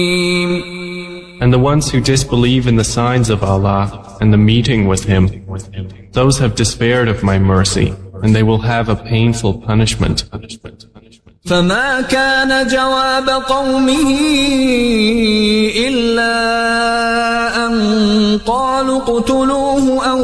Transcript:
And the ones who disbelieve in the signs of Allah and the meeting with Him, those have despaired of my mercy, and they will have a painful punishment. فما كان جواب قومه إلا أن قالوا اقتلوه أو